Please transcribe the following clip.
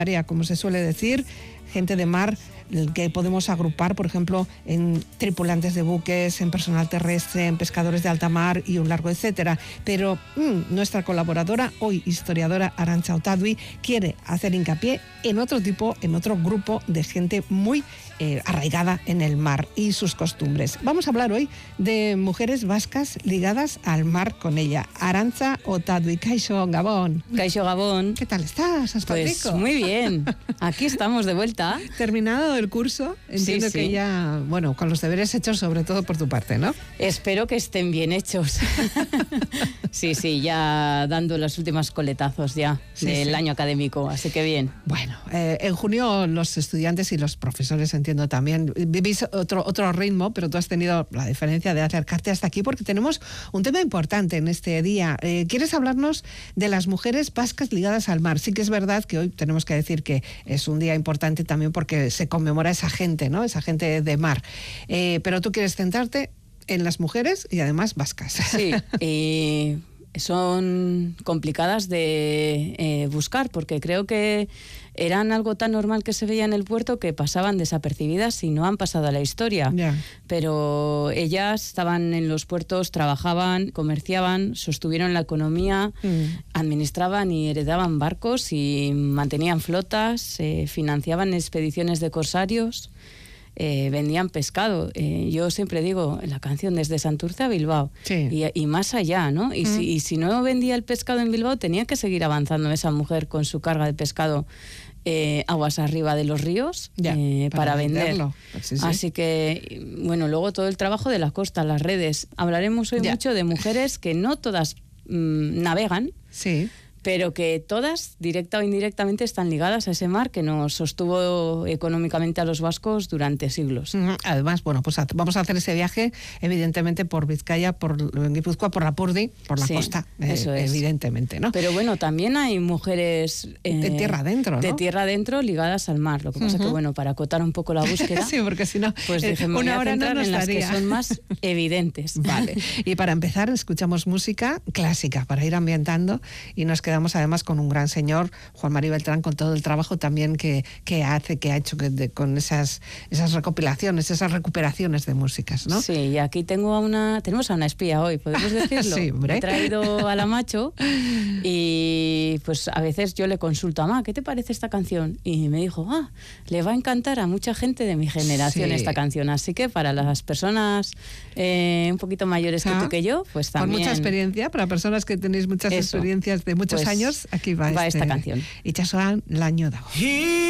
como se suele decir, gente de mar que podemos agrupar, por ejemplo, en tripulantes de buques, en personal terrestre, en pescadores de alta mar y un largo etcétera. Pero nuestra colaboradora, hoy historiadora Arantxa Otadui, quiere hacer hincapié en otro grupo de gente muy arraigada en el mar y sus costumbres. Vamos a hablar hoy de mujeres vascas ligadas al mar con ella. Arantxa Otadui, Kaixo Gabón. Kaixo Gabón. ¿Qué tal estás? Pues muy bien. Aquí estamos de vuelta. Terminado el curso, entiendo que ya, bueno, con los deberes hechos sobre todo por tu parte, ¿no? Espero que estén bien hechos. Sí, ya dando los últimos coletazos ya del año académico, así que bien. Bueno, en junio los estudiantes y los profesores, entiendo también, vivís otro ritmo, pero tú has tenido la diferencia de acercarte hasta aquí porque tenemos un tema importante en este día. ¿Quieres hablarnos de las mujeres vascas ligadas al mar? Sí que es verdad que hoy tenemos que decir que es un día importante también porque se conmemora esa gente, ¿no? Esa gente de mar. Pero tú quieres centrarte en las mujeres y además vascas. Sí, son complicadas de buscar porque creo que eran algo tan normal que se veía en el puerto que pasaban desapercibidas y no han pasado a la historia. Yeah. Pero ellas estaban en los puertos, trabajaban, comerciaban, sostuvieron la economía, administraban y heredaban barcos y mantenían flotas, financiaban expediciones de corsarios. Vendían pescado. Yo siempre digo, la canción desde Santurce a Bilbao, sí. y más allá, ¿no? Y si no vendía el pescado en Bilbao, tenía que seguir avanzando esa mujer con su carga de pescado aguas arriba de los ríos para vender. Sí. Así que, bueno, luego todo el trabajo de la costa, las redes. Hablaremos hoy mucho de mujeres que no todas navegan, sí, pero que todas, directa o indirectamente, están ligadas a ese mar que nos sostuvo económicamente a los vascos durante siglos. Además, bueno, pues vamos a hacer ese viaje, evidentemente, por Vizcaya, por Guipúzcoa, por Lapurdi, por la costa, eso es. Evidentemente, ¿no? Pero bueno, también hay mujeres de tierra adentro, ¿no? De tierra adentro ligadas al mar. Lo que pasa que, bueno, para acotar un poco la búsqueda, sí, porque si no, pues dejemos una hora centrar no nos en las daría. que son más evidentes. Vale. Y para empezar, escuchamos música clásica para ir ambientando y nos quedamos además con un gran señor, Juan Mari Beltrán, con todo el trabajo también que ha hecho con esas recopilaciones, esas recuperaciones de músicas, ¿no? Sí, y aquí tenemos a una espía hoy, ¿podemos decirlo? Sí, hombre. He traído a la macho y pues a veces yo le consulto a mamá, ¿qué te parece esta canción? Y me dijo, le va a encantar a mucha gente de mi generación esta canción, así que para las personas un poquito mayores que tú que yo, pues también. Con mucha experiencia, para personas que tenéis muchas experiencias de muchos años, aquí va esta canción. Itxasoan laino dago.